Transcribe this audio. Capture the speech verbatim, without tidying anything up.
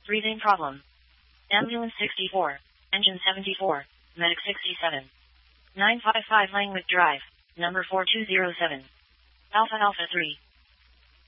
Breathing problem. Ambulance sixty-four. Engine seventy-four. Medic sixty-seven. nine five five Langwood Drive. Number four two zero seven. Alpha Alpha three.